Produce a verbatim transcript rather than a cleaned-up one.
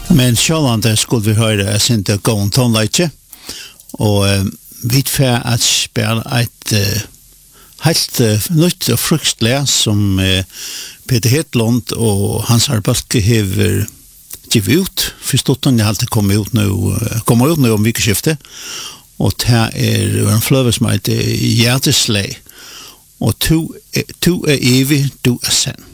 Men sjálvandi skulle vi høre sinte gåen tonleitje, og uh, vi får at spela et uh, helt uh, nytt og fruktlig som uh, Peter Hedlund og Hans Arbalke hever givet ut. Forstått han alltid kommer ut nå, uh, kommer ut nå om vikeskiftet, og det er en fløve som heter Hjerteslei, og to, to er evig, du er sendt.